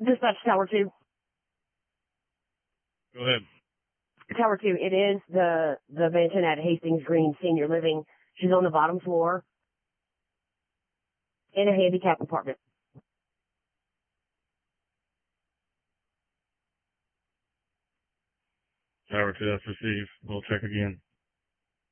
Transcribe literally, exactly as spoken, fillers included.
Dispatch Tower two. Go ahead. Tower two, it is the, the mansion at Hastings Green Senior Living. She's on the bottom floor in a handicap apartment. Tower two, that's received. We'll check again.